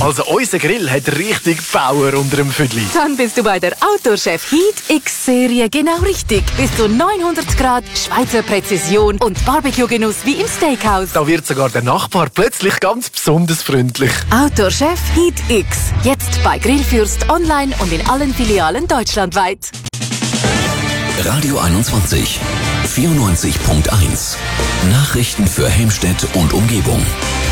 Also unser Grill hat richtig Power unter dem Füdli. Dann bist du bei der Outdoor-Chef Heat X-Serie genau richtig. Bis zu 900 Grad, Schweizer Präzision und Barbecue-Genuss wie im Steakhouse. Da wird sogar der Nachbar plötzlich ganz besonders freundlich. Outdoor-Chef Heat X. Jetzt bei Grillfürst online und in allen Filialen deutschlandweit. Radio 21, 94.1. Nachrichten für Helmstedt und Umgebung.